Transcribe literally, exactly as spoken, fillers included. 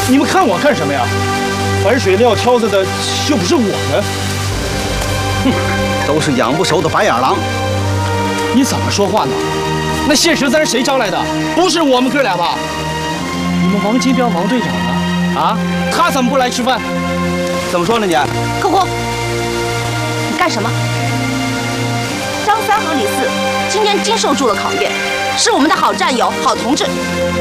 你们看我干什么呀？反水撂挑子的又不是我们。 哼，都是养不熟的白眼狼。 你怎么说话呢？那谢十三谁招来的？不是我们哥俩吧？你们王金彪王队长呢？啊，他怎么不来吃饭？ 怎么说呢你？ 客户，你干什么？张三和李四今天经受住了考验，是我们的好战友、好同志。